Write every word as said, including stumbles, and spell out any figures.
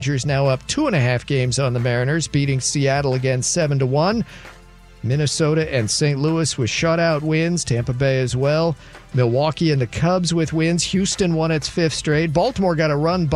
Rangers now up two and a half games on the Mariners, beating Seattle again seven to one. Minnesota and Saint Louis with shutout wins. Tampa Bay as well. Milwaukee and the Cubs with wins. Houston won its fifth straight. Baltimore got a run